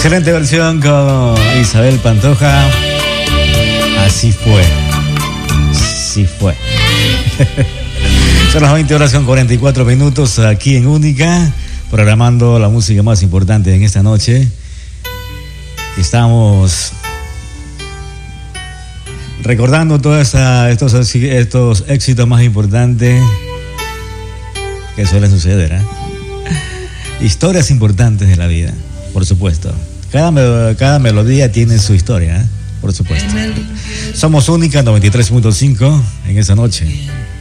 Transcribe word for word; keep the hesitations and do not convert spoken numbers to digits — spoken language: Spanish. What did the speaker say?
Excelente versión con Isabel Pantoja. Así fue. Sí fue. Son las veinte horas con cuarenta y cuatro minutos aquí en Única, programando la música más importante en esta noche. Estamos recordando todos estos, estos éxitos más importantes que suelen suceder, ¿eh? Historias importantes de la vida, por supuesto. Cada, cada melodía tiene su historia, ¿eh? Por supuesto. Somos Única noventa y tres punto cinco en esa noche.